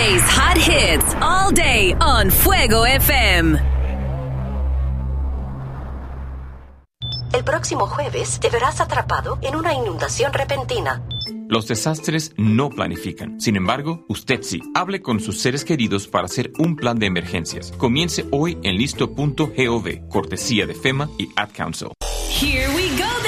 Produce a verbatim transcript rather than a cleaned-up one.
Today's hot hits all day on Fuego F M. El próximo jueves te verás atrapado en una inundación repentina. Los desastres no planifican. Sin embargo, usted sí. Hable con sus seres queridos para hacer un plan de emergencias. Comience hoy en listo punto gov, cortesía de FEMA y Ad Council. Here we go.